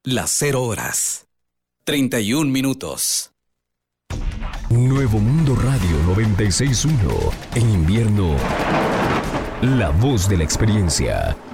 las 0 horas, 31 minutos. Nuevo Mundo Radio 96.1. En invierno, la voz de la experiencia.